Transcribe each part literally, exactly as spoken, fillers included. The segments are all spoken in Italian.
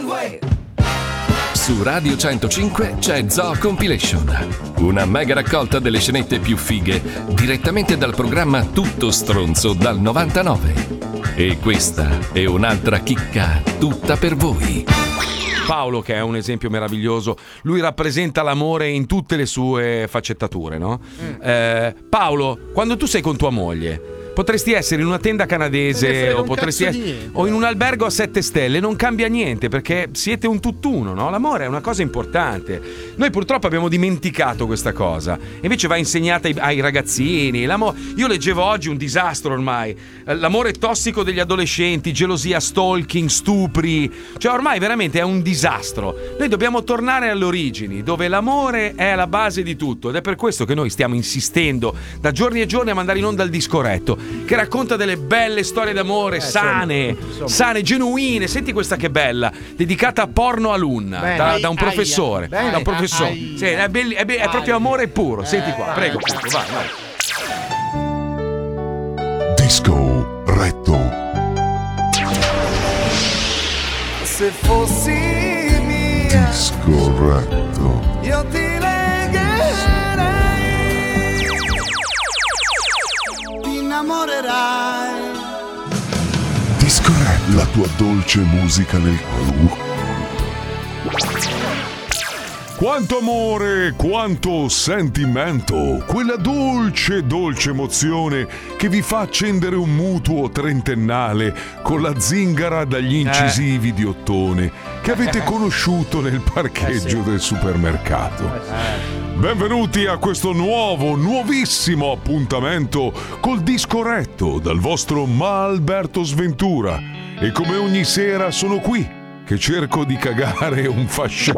centocinque. Su Radio centocinque c'è Zoo Compilation, una mega raccolta delle scenette più fighe direttamente dal programma Tutto Stronzo dal novantanove. E questa è un'altra chicca tutta per voi. Paolo, che è un esempio meraviglioso, lui rappresenta l'amore in tutte le sue faccettature, no? Mm. Eh, Paolo, quando tu sei con tua moglie, potresti essere in una tenda canadese o potresti essere, o in un albergo a sette stelle, non cambia niente perché siete un tutt'uno, no? L'amore è una cosa importante. Noi purtroppo abbiamo dimenticato questa cosa, invece va insegnata ai, ai ragazzini. L'amo- Io leggevo oggi un disastro ormai, l'amore tossico degli adolescenti, gelosia, stalking, stupri, cioè ormai veramente è un disastro. Noi dobbiamo tornare alle origini, dove l'amore è la base di tutto, ed è per questo che noi stiamo insistendo da giorni e giorni a mandare in onda il Discoretto, che racconta delle belle storie d'amore, eh, sane, insomma, insomma. sane, genuine. Senti questa che bella, dedicata a porno alunna, Bene, da, ai, da un professore. Bene, da un professore. ai, sì, è, belli, è, be- è proprio amore puro. Senti qua, prego. Vai, vai. Discoretto. Se fossi mia, Discoretto. io ti legherei, ti innamorerai. Discoretto, la tua dolce musica nel cuore. Quanto amore, quanto sentimento, quella dolce, dolce emozione che vi fa accendere un mutuo trentennale con la zingara dagli incisivi di ottone che avete conosciuto nel parcheggio Eh sì. del supermercato. Benvenuti a questo nuovo, nuovissimo appuntamento col Discoretto dal vostro Ma Alberto Sventura. E come ogni sera sono qui che cerco di cagare un fascio.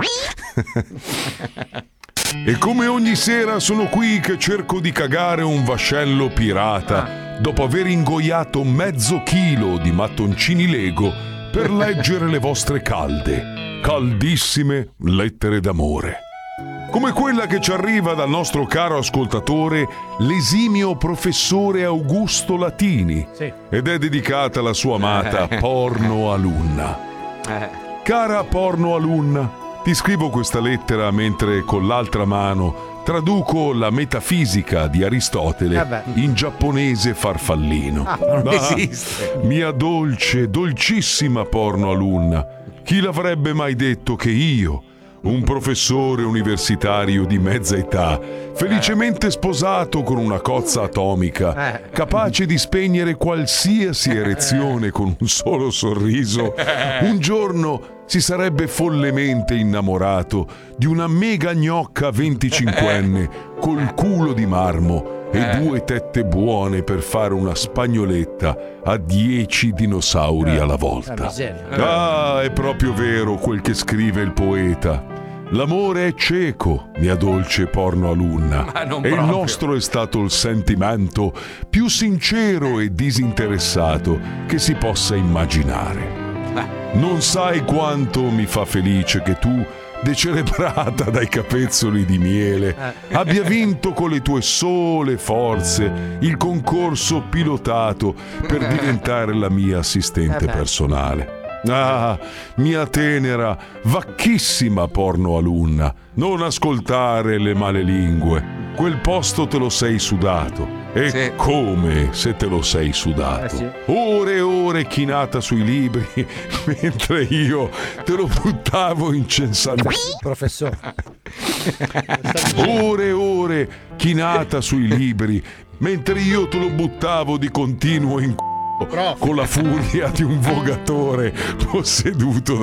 E come ogni sera sono qui che cerco di cagare un vascello pirata dopo aver ingoiato mezzo chilo di mattoncini Lego per leggere le vostre calde, caldissime lettere d'amore. Come quella che ci arriva dal nostro caro ascoltatore, l'esimio professore Augusto Latini, Sì. ed è dedicata alla sua amata porno alunna. Cara porno alunna, ti scrivo questa lettera mentre con l'altra mano traduco la metafisica di Aristotele Eh beh. in giapponese farfallino. Ah, non Ah, esiste. mia dolce, dolcissima porno alunna, chi l'avrebbe mai detto che io, un professore universitario di mezza età, felicemente sposato con una cozza atomica, Eh. capace di spegnere qualsiasi erezione con un solo sorriso, un giorno si sarebbe follemente innamorato di una mega gnocca venticinquenne col culo di marmo e due tette buone per fare una spagnoletta a dieci dinosauri alla volta. Ah, è proprio vero quel che scrive il poeta. L'amore è cieco, mia dolce porno alunna, Ma non e il proprio. nostro è stato il sentimento più sincero e disinteressato che si possa immaginare. Non sai quanto mi fa felice che tu, decelebrata dai capezzoli di miele, abbia vinto con le tue sole forze il concorso pilotato per diventare la mia assistente personale. Ah, mia tenera, vacchissima porno alunna, non ascoltare le male lingue. Quel posto te lo sei sudato. E Sì. come se te lo sei sudato. Eh sì. Ore e ore chinata sui libri mentre io te lo buttavo incessantemente. Professore. Ore e ore chinata sui libri mentre io te lo buttavo di continuo in c***o con la furia di un vogatore posseduto